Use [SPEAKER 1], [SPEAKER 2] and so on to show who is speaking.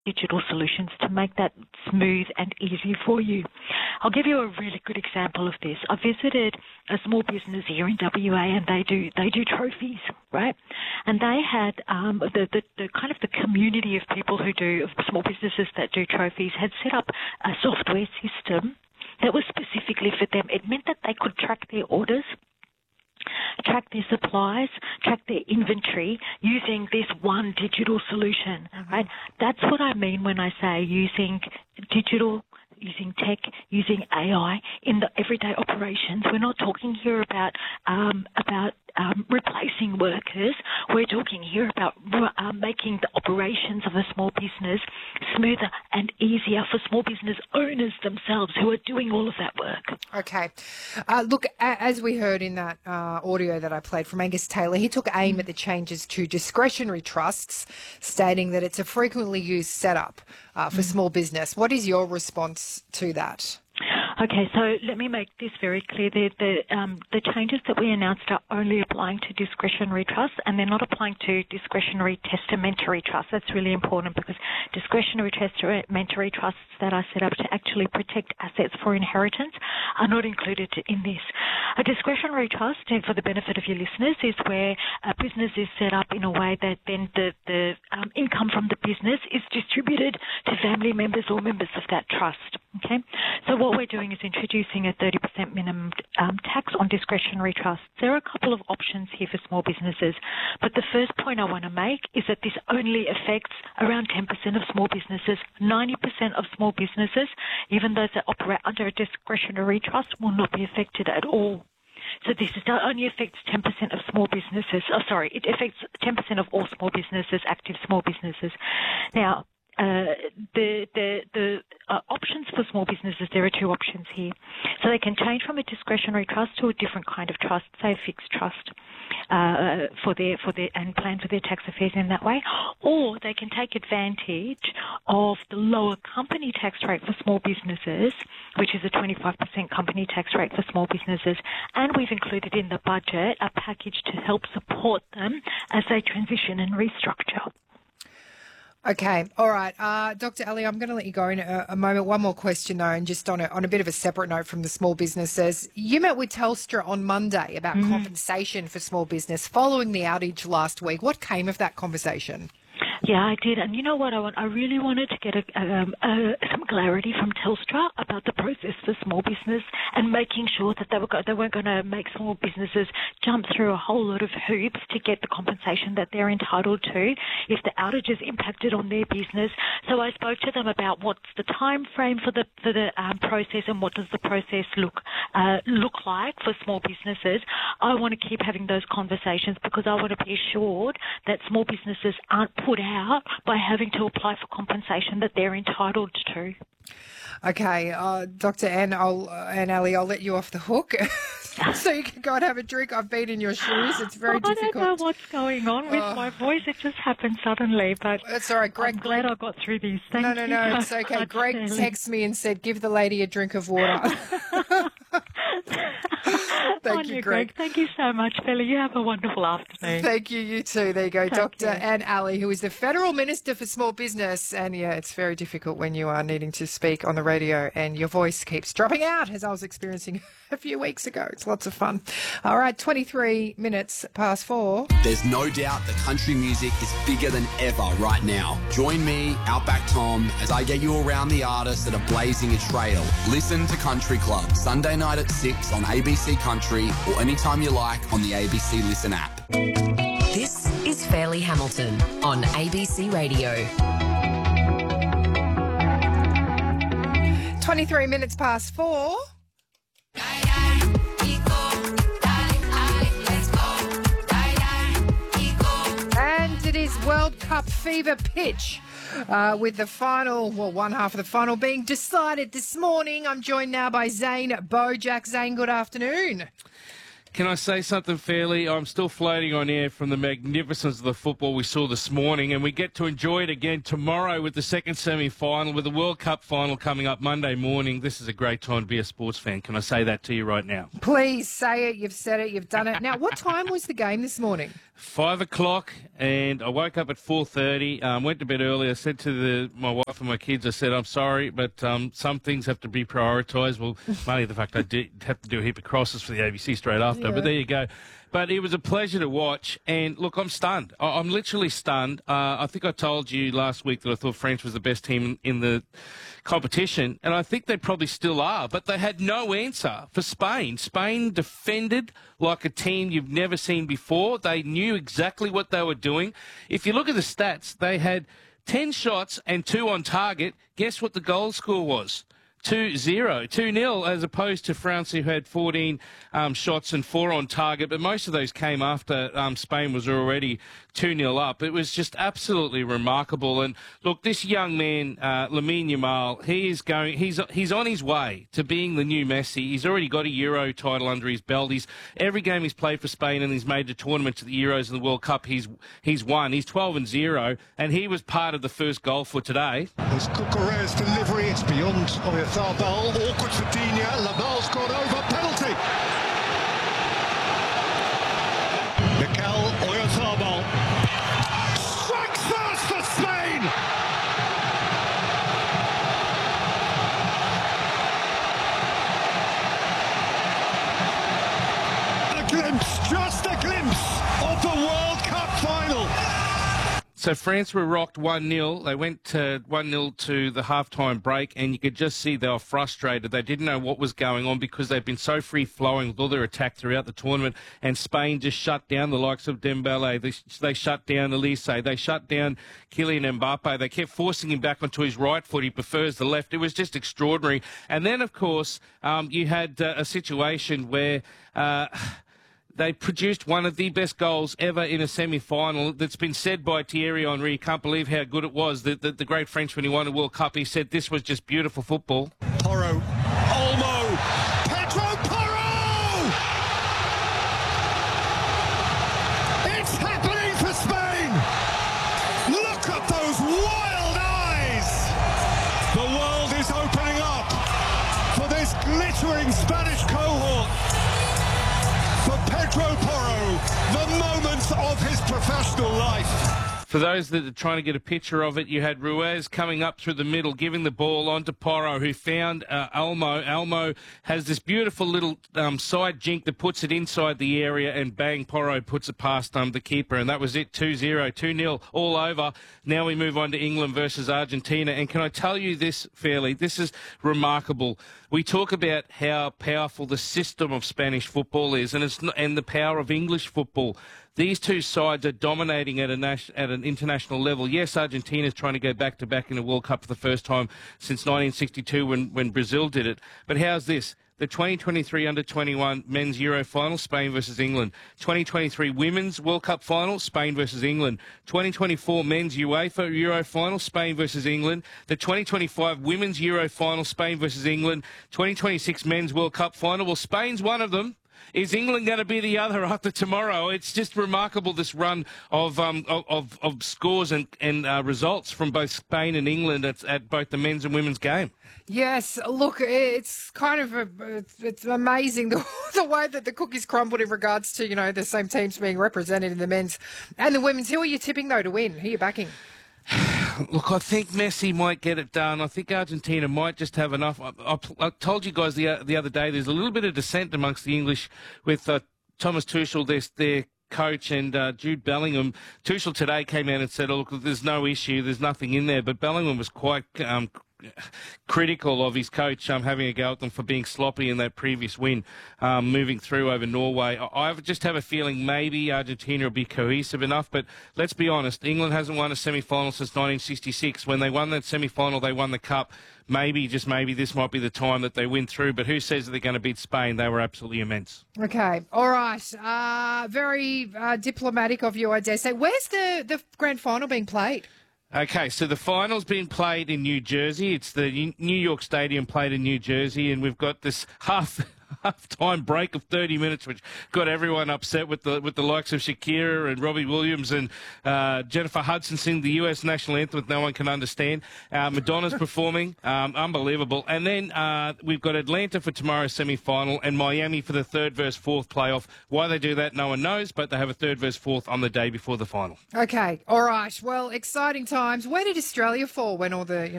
[SPEAKER 1] digital solutions to make that smooth and easy for you. I'll give you a really good example of this. I visited a small business here in WA, and they do trophies, right? And they had the kind of the community of people of small businesses that do trophies had set up a software system that was specifically for them. It meant that they could track their orders, track their supplies, track their inventory using this one digital solution, right? That's what I mean when I say using digital, using tech, using AI in the everyday operations. We're not talking here about replacing workers. We're talking here about making the operations of a small business smoother and easier for small business owners themselves who are doing all of that work.
[SPEAKER 2] Okay. Look, as we heard in that audio that I played from Angus Taylor, he took aim at the changes to discretionary trusts, stating that it's a frequently used setup for small business. What is your response to that?
[SPEAKER 1] Okay, so let me make this very clear. The changes that we announced are only applying to discretionary trusts, and they're not applying to discretionary testamentary trusts. That's really important, because discretionary testamentary trusts that are set up to actually protect assets for inheritance are not included in this. A discretionary trust, and for the benefit of your listeners, is where a business is set up in a way that then the income from the business is distributed to family members or members of that trust. Okay, so what we're doing is introducing a 30% minimum tax on discretionary trusts. There are a couple of options here for small businesses, but the first point I want to make is that this only affects around 10% of small businesses. 90% of small businesses, even those that operate under a discretionary trust, will not be affected at all. So this only affects 10% of small businesses. It affects 10% of all small businesses, active small businesses. Now, the options for small businesses, there are two options here. So they can change from a discretionary trust to a different kind of trust, say a fixed trust, and plan for their tax affairs in that way, or they can take advantage of the lower company tax rate for small businesses, which is a 25% company tax rate for small businesses, and we've included in the budget a package to help support them as they transition and restructure.
[SPEAKER 2] Okay, all right. Dr. Ali, I'm going to let you go in a moment. One more question, though, and just on a bit of a separate note from the small businesses. You met with Telstra on Monday about compensation for small business following the outage last week. What came of that conversation?
[SPEAKER 1] Yeah, I did. And you know what? I really wanted to get some clarity from Telstra about the process for small business and making sure that they weren't going to make small businesses jump through a whole lot of hoops to get the compensation that they're entitled to if the outages impacted on their business. So I spoke to them about what's the time frame for the process and what does the process look like for small businesses. I want to keep having those conversations because I want to be assured that small businesses aren't put out by having to apply for compensation that they're entitled to.
[SPEAKER 2] Okay, Dr. Anne Ali, I'll let you off the hook so you can go and have a drink. I've been in your shoes. It's very difficult.
[SPEAKER 1] I don't know what's going on with my voice. It just happened suddenly, but
[SPEAKER 2] that's all right. Greg,
[SPEAKER 1] I'm glad I got through these. Thank you.
[SPEAKER 2] No, it's okay. Greg texted me and said, give the lady a drink of water. Thank you, Greg.
[SPEAKER 1] Thank you so much, Bella. You have a wonderful afternoon.
[SPEAKER 2] Thank you, you too. There you go. Dr. Anne Ali, who is the Federal Minister for Small Business. And yeah, it's very difficult when you are needing to speak on the radio and your voice keeps dropping out, as I was experiencing a few weeks ago. It's lots of fun. All right, 23 minutes past 4.
[SPEAKER 3] There's no doubt that country music is bigger than ever right now. Join me, Outback Tom, as I get you around the artists that are blazing a trail. Listen to Country Club, Sunday night at 6 on ABC Country or anytime you like on the ABC Listen app.
[SPEAKER 4] This is Fairleigh Hamilton on ABC Radio.
[SPEAKER 2] 23 minutes past 4. And it is World Cup fever pitch. With the final, one half of the final being decided this morning. I'm joined now by Zane Bojack. Zane, good afternoon.
[SPEAKER 5] Can I say something fairly? I'm still floating on air from the magnificence of the football we saw this morning, and we get to enjoy it again tomorrow with the second semi-final, with the World Cup final coming up Monday morning. This is a great time to be a sports fan. Can I say that to you right now?
[SPEAKER 2] Please say it. You've said it. You've done it. Now, what time was the game this morning?
[SPEAKER 5] 5 o'clock, and I woke up at 4:30. Went to bed early. I said to my wife and my kids, I said, I'm sorry, but some things have to be prioritised. Well, mainly the fact I did have to do a heap of crosses for the ABC straight after, but there you go. But it was a pleasure to watch, and look, I'm stunned. I'm literally stunned. I think I told you last week that I thought France was the best team in the competition, and I think they probably still are, but they had no answer for Spain. Spain defended like a team you've never seen before. They knew exactly what they were doing. If you look at the stats, they had 10 shots and 2 on target. Guess what the goal score was? 2-0, 2-0, as opposed to France, who had 14 shots and 4 on target, but most of those came after Spain was already 2-0 up. It was just absolutely remarkable. And look, this young man, Lamine Yamal, he's on his way to being the new Messi. He's already got a Euro title under his belt. Every game he's played for Spain and he's made the tournament to the Euros and the World Cup, he's won. He's 12-0, and he was part of the first goal for today.
[SPEAKER 6] There's Cucurella's delivery. It's beyond Oyarzabal. Awkward for Digne. Labal's gone over. Penalty. Mikel Oyarzabal strikes first for Spain. A glimpse, just a glimpse of the World Cup final.
[SPEAKER 5] So France were rocked 1-0. They went 1-0 to the halftime break, and you could just see they were frustrated. They didn't know what was going on because they've been so free-flowing with all their attack throughout the tournament, and Spain just shut down the likes of Dembele. They shut down Elise. They shut down Kylian Mbappe. They kept forcing him back onto his right foot. He prefers the left. It was just extraordinary. And then, of course, you had a situation where they produced one of the best goals ever in a semi-final. That's been said by Thierry Henry. Can't believe how good it was. The great Frenchman who won the World Cup, he said this was just beautiful football.
[SPEAKER 6] Porro, Olmo, Pedro Porro! It's happening for Spain! Look at those wild eyes! The world is opening up for this glittering Spanish cohort. For Pedro Porro, the moment of his professional life.
[SPEAKER 5] For those that are trying to get a picture of it, you had Ruiz coming up through the middle, giving the ball onto Porro, who found Olmo. Olmo has this beautiful little side jink that puts it inside the area, and bang, Porro puts it past the keeper, and that was it, 2-0, 2-0, all over. Now we move on to England versus Argentina, and can I tell you this fairly? This is remarkable. We talk about how powerful the system of Spanish football is, and the power of English football. These two sides are dominating at an international level. Yes, Argentina is trying to go back-to-back in the World Cup for the first time since 1962 when Brazil did it. But how's this? The 2023 Under-21 Men's Euro Final, Spain versus England. 2023 Women's World Cup Final, Spain versus England. 2024 Men's UEFA Euro Final, Spain versus England. The 2025 Women's Euro Final, Spain versus England. 2026 Men's World Cup Final. Well, Spain's one of them. Is England going to be the other after tomorrow? It's just remarkable, this run of scores and results from both Spain and England at both the men's and women's game.
[SPEAKER 2] Yes, look, it's kind of it's amazing the way that the cookies crumbled in regards to, the same teams being represented in the men's and the women's. Who are you tipping, though, to win? Who are you backing?
[SPEAKER 5] Look, I think Messi might get it done. I think Argentina might just have enough. I told you guys the other day, there's a little bit of dissent amongst the English with Thomas Tuchel, their coach, and Jude Bellingham. Tuchel today came out and said, look, there's no issue, there's nothing in there. But Bellingham was quite critical of his coach having a go at them for being sloppy in that previous win, moving through over Norway. I just have a feeling maybe Argentina will be cohesive enough, but let's be honest, England hasn't won a semi-final since 1966. When they won that semi-final, they won the Cup. Maybe, just maybe, this might be the time that they win through, but who says that they're going to beat Spain? They were absolutely immense.
[SPEAKER 2] Okay, all right. Very diplomatic of you, I dare say. Where's the grand final being played?
[SPEAKER 5] Okay, so the final's being played in New Jersey. It's the New York Stadium played in New Jersey, and we've got this half half-time break of 30 minutes, which got everyone upset with the likes of Shakira and Robbie Williams and Jennifer Hudson sing the US national anthem that no one can understand. Madonna's performing. Unbelievable. And then we've got Atlanta for tomorrow's semi-final and Miami for the third versus fourth playoff. Why they do that, no one knows, but they have a third versus fourth on the day before the final.
[SPEAKER 2] Okay. All right. Well, exciting times. Where did Australia fall when all the,